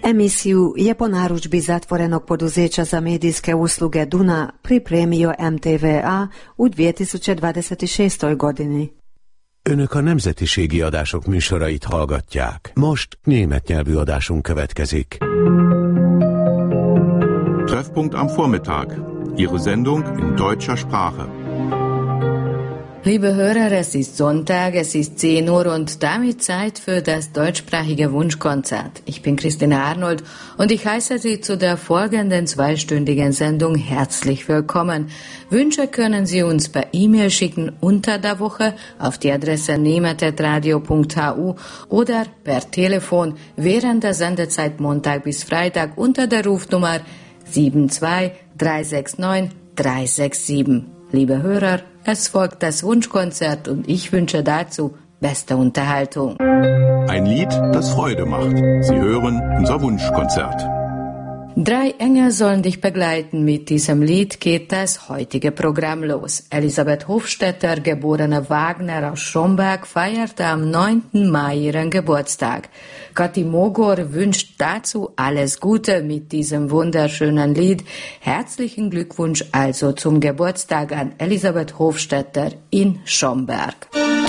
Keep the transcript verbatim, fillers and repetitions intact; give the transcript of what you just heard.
Emisiju je po narudžbi zatvorenog poduzeća za medijske usluge Duna pripremio M T V A u dvije tisuće dvadeset šestoj godini. Önök a nemzetiségi adások műsorait hallgatják. Most német nyelvű adásunk következik. Treffpunkt am Vormittag. Ihre Sendung in deutscher Sprache. Liebe Hörer, es ist Sonntag, es ist zehn Uhr und damit Zeit für das deutschsprachige Wunschkonzert. Ich bin Christina Arnold und ich heiße Sie zu der folgenden zweistündigen Sendung herzlich willkommen. Wünsche können Sie uns per E-Mail schicken unter der Woche auf die Adresse nemetetradio punkt h u oder per Telefon während der Sendezeit Montag bis Freitag unter der Rufnummer sieben zwei drei sechs neun drei sechs sieben. Liebe Hörer, es folgt das Wunschkonzert und ich wünsche dazu beste Unterhaltung. Ein Lied, das Freude macht. Sie hören unser Wunschkonzert. Drei Engel sollen dich begleiten. Mit diesem Lied geht das heutige Programm los. Elisabeth Hofstetter, geborene Wagner aus Schomberg, feierte am neunten Mai ihren Geburtstag. Kathi Mogor wünscht dazu alles Gute mit diesem wunderschönen Lied. Herzlichen Glückwunsch also zum Geburtstag an Elisabeth Hofstetter in Schomberg.